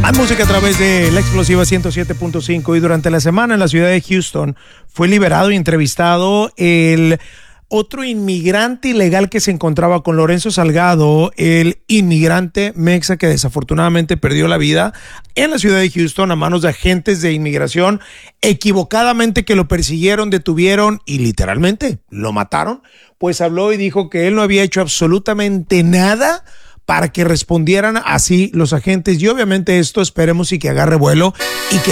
Más música a través de la explosiva 107.5. Y durante la semana en la ciudad de Houston fue liberado y entrevistado el otro inmigrante ilegal que se encontraba con Lorenzo Salgado, el inmigrante mexa que desafortunadamente perdió la vida en la ciudad de Houston a manos de agentes de inmigración equivocadamente, que lo persiguieron, detuvieron y literalmente lo mataron. Pues habló y dijo que él no había hecho absolutamente nada para que respondieran así los agentes, y obviamente esto esperemos y que agarre vuelo y que